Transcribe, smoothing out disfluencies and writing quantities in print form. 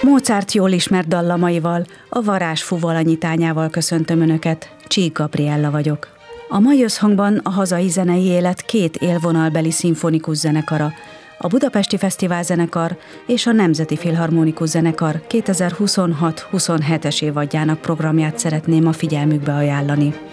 Mozart jól ismert dallamaival, a varázsfuvola nyitányával köszöntöm Önöket, Csík Gabriella vagyok. A mai összhangban a hazai zenei élet két élvonalbeli szimfonikus zenekara, a Budapesti Fesztiválzenekar és a Nemzeti Filharmonikus Zenekar 2026-27-es évadjának programját szeretném a figyelmükbe ajánlani.